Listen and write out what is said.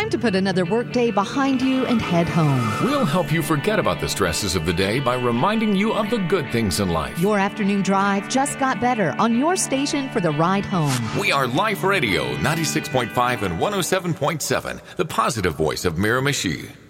time to put another workday behind you and head home. We'll help you forget about the stresses of the day by reminding you of the good things in life. Your afternoon drive just got better on your station for the ride home. We are Life Radio 96.5 and 107.7, the positive voice of Miramichi.